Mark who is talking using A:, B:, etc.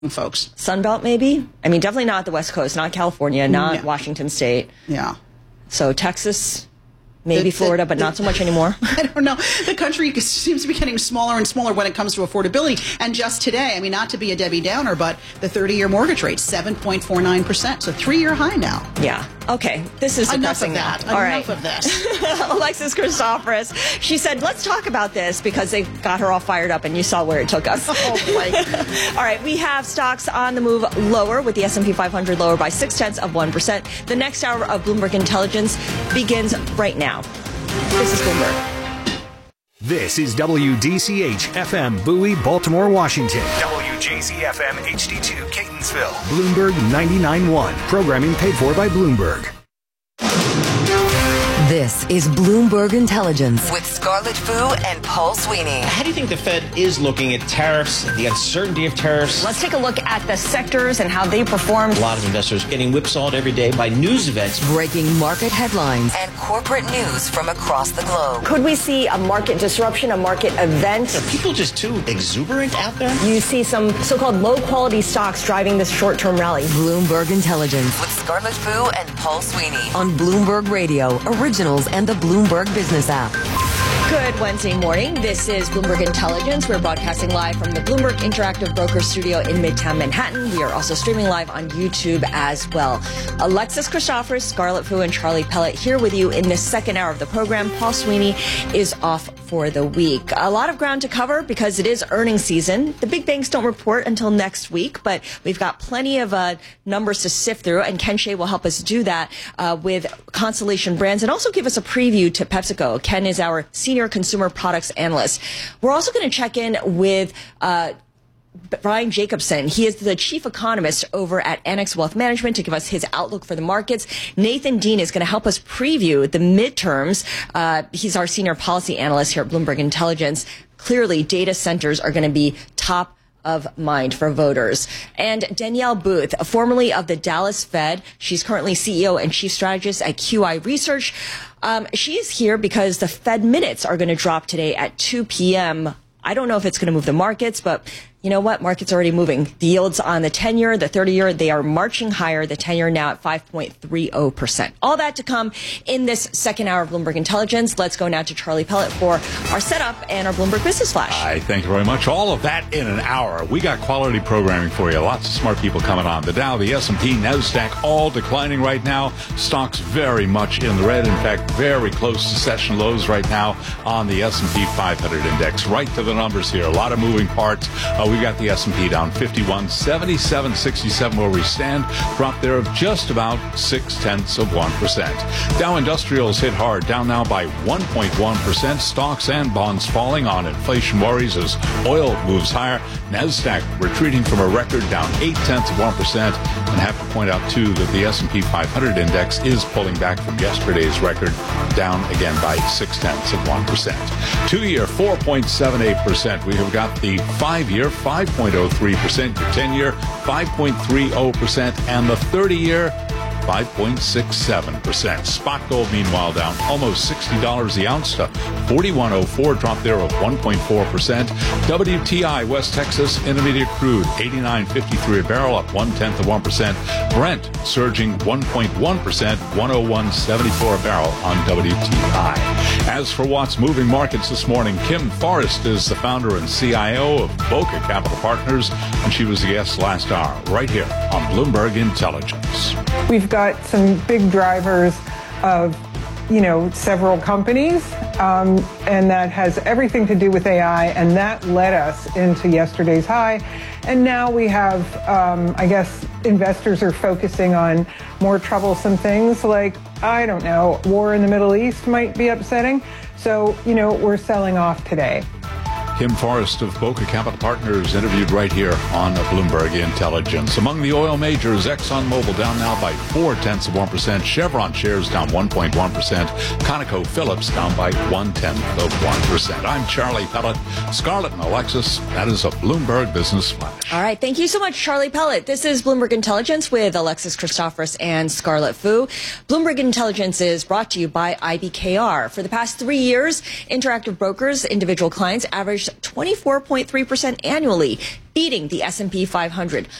A: folks.
B: Sunbelt, maybe? I mean, definitely not the West Coast, not California, not Washington State.
A: Yeah.
B: So Texas, maybe Florida, but not so much anymore.
A: I don't know. The country seems to be getting smaller and smaller when it comes to affordability. And just today, I mean, not to be a Debbie Downer, but the 30-year mortgage rate, 7.49%. So 3-year high now.
B: Yeah. Okay. This is
A: enough of
B: now.
A: that.
B: All
A: enough
B: right.
A: of this.
B: Alexis Christoforous. She said, let's talk about this because they got her all fired up and you saw where it took us.
A: Oh, boy.
B: All right. We have stocks on the move lower with the S&P 500 lower by 0.6%. The next hour of Bloomberg Intelligence begins right now. This is Bloomberg.
C: This is WDCH FM Bowie, Baltimore, Washington.
D: WJZ FM HD2 Catonsville.
C: Bloomberg 99.1. Programming paid for by Bloomberg.
E: This is Bloomberg Intelligence with Scarlett Fu and Paul Sweeney.
F: How do you think the Fed is looking at tariffs, the uncertainty of tariffs?
B: Let's take a look at the sectors and how they performed.
F: A lot of investors getting whipsawed every day by news events.
E: Breaking market headlines and corporate news from across the globe.
B: Could we see a market disruption, a market event?
F: Are people just too exuberant out there?
B: You see some so-called low-quality stocks driving this short-term rally.
E: Bloomberg Intelligence with Scarlett Fu and Paul Sweeney on Bloomberg Radio, Originals, and the Bloomberg Business app.
B: Good Wednesday morning. This is Bloomberg Intelligence. We're broadcasting live from the Bloomberg Interactive Broker Studio in Midtown Manhattan. We are also streaming live on YouTube as well. Alexis Christoforous, Scarlett Fu, and Charlie Pellet here with you in this second hour of the program. Paul Sweeney is off for the week. A lot of ground to cover because it is earnings season. The big banks don't report until next week, but we've got plenty of numbers to sift through, and Ken Shea will help us do that with Constellation Brands and also give us a preview to PepsiCo. Ken is our senior consumer products analyst. We're also going to check in with Brian Jacobson. He is the chief economist over at Annex Wealth Management to give us his outlook for the markets. Nathan Dean is going to help us preview the midterms. He's our senior policy analyst here at Bloomberg Intelligence. Clearly, data centers are going to be top of mind for voters. And Danielle Booth, formerly of the Dallas Fed, she's currently CEO and chief strategist at QI Research. She is here because the Fed minutes are going to drop today at 2 p.m. I don't know if it's going to move the markets, but you know what? Markets are already moving. The yields on the 10-year, the 30-year, they are marching higher. The 10-year now at 5.30%. All that to come in this second hour of Bloomberg Intelligence. Let's go now to Charlie Pellet for our setup and our Bloomberg Business Flash.
G: Hi, thank you very much. All of that in an hour. We got quality programming for you. Lots of smart people coming on. The Dow, the S&P, NASDAQ, all declining right now. Stocks very much in the red. In fact, very close to session lows right now on the S&P 500 index. Right to the numbers here. A lot of moving parts. We've got the S&P down 51, 77.67 where we stand. Drop there of just about 0.6%. Dow Industrials hit hard, down now by 1.1%. Stocks and bonds falling on inflation worries as oil moves higher. NASDAQ retreating from a record, down 0.8%. And have to point out, too, that the S&P 500 index is pulling back from yesterday's record, down again by 0.6%. 2-year, 4.78%. We have got the 5-year, 5.03%, your 10-year, 5.30%, and the 30-year, 5.67%. Spot gold, meanwhile, down almost $60 the ounce to $41.04, drop there of 1.4%. WTI, West Texas Intermediate Crude, 89.53 a barrel, up 0.1%. Brent surging 1.1%, 101.74 a barrel on WTI. As for what's moving markets this morning, Kim Forrest is the founder and CIO of Boca Capital Partners, and she was the guest last hour, right here on Bloomberg Intelligence.
H: We've got some big drivers of, several companies, and that has everything to do with AI, and that led us into yesterday's high. And now we have, investors are focusing on more troublesome things like, war in the Middle East might be upsetting. So, we're selling off today.
G: Kim Forrest of Boca Capital Partners interviewed right here on Bloomberg Intelligence. Among the oil majors, ExxonMobil down now by 0.4%. Chevron shares down 1.1%. ConocoPhillips down by 0.1%. I'm Charlie Pellet. Scarlett and Alexis, that is a Bloomberg Business Flash.
B: All right. Thank you so much, Charlie Pellet. This is Bloomberg Intelligence with Alexis Christoforous and Scarlett Fu. Bloomberg Intelligence is brought to you by IBKR. For the past 3 years, Interactive Brokers individual clients averaged 24.3% annually, beating the S&P 500.